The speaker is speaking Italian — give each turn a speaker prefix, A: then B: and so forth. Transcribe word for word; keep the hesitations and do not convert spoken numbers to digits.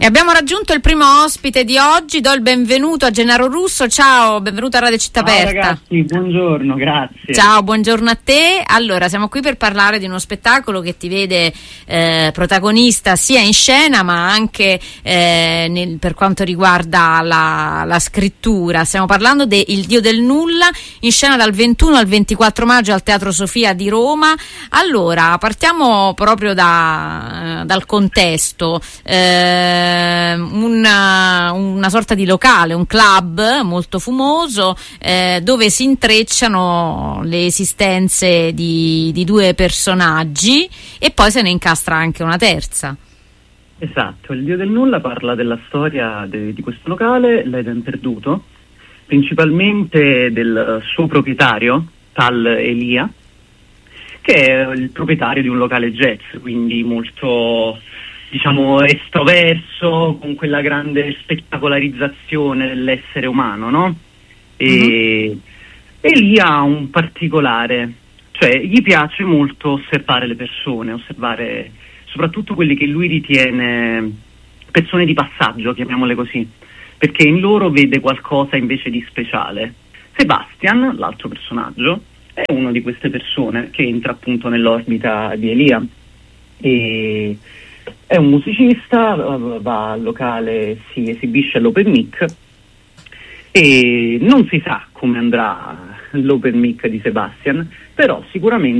A: E abbiamo raggiunto il primo ospite di oggi. Do il benvenuto a Gennaro Russo. Ciao, benvenuto a Radio Città Aperta.
B: Ciao ragazzi, buongiorno, grazie.
A: Ciao, buongiorno a te. Allora, siamo qui per parlare di uno spettacolo che ti vede eh, protagonista sia in scena ma anche eh, nel, per quanto riguarda la, la scrittura. Stiamo parlando de Il Dio del Nulla, in scena dal ventuno al ventiquattro maggio al Teatro Sofia di Roma. Allora, partiamo proprio da, dal contesto. Eh, Una, una sorta di locale, un club molto fumoso eh, dove si intrecciano le esistenze di, di due personaggi e poi se ne incastra anche una terza.
B: Esatto, Il Dio del Nulla parla della storia de, di questo locale, l'Eden Perduto, principalmente del suo proprietario, tal Elia, che è il proprietario di un locale jazz, quindi molto, diciamo, estroverso, con quella grande spettacolarizzazione dell'essere umano, no? E, mm-hmm. e lì ha un particolare, cioè gli piace molto osservare le persone, osservare soprattutto quelli che lui ritiene persone di passaggio, chiamiamole così, perché in loro vede qualcosa invece di speciale. Sebastian, l'altro personaggio, è uno di queste persone che entra appunto nell'orbita di Elia e è un musicista, va al locale, si esibisce all'open mic e non si sa come andrà l'open mic di Sebastian, però sicuramente